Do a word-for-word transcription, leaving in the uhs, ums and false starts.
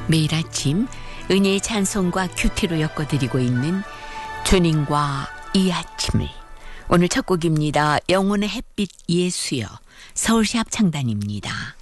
매일 아침 은혜의 찬송과 큐티로 엮어드리고 있는 주님과 이 아침을. 오늘 첫 곡입니다. 영혼의 햇빛 예수여, 서울시 합창단입니다.